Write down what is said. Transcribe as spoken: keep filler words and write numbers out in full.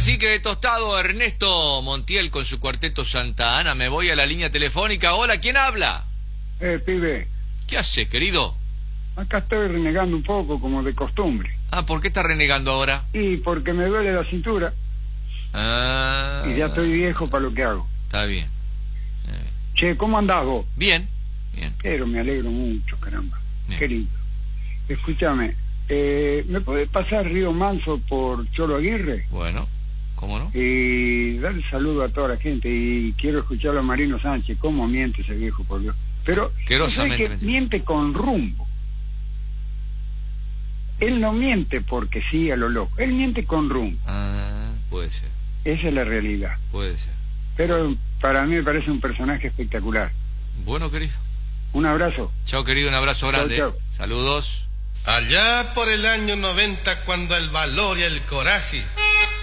cacique tostado Ernesto Montiel con su cuarteto Santa Ana. Me voy a la línea telefónica. Hola, ¿quién habla? Eh, pibe. ¿Qué hace, querido? Acá estoy renegando un poco, como de costumbre. Ah, ¿por qué está renegando ahora? Y porque me duele la cintura. Ah. Y ya estoy viejo para lo que hago. Está bien. Eh. Che, ¿cómo andás vos? Bien, bien. Pero me alegro mucho, caramba. Bien. Qué lindo. Escúchame, eh, ¿me podés pasar Río Manso por Cholo Aguirre? Bueno, ¿cómo no? Y darle saludo a toda la gente. Y quiero escucharlo a Marino Sánchez. ¿Cómo miente ese viejo, por Dios? Pero Asquerosamente que miente con rumbo. Él no miente porque sí a lo loco. Él miente con rumbo. Ah, puede ser. Esa es la realidad. Puede ser. Pero para mí me parece un personaje espectacular. Bueno, querido. Un abrazo. Chao, querido, un abrazo grande. Chau, chau. Saludos. Allá por el año noventa, cuando el valor y el coraje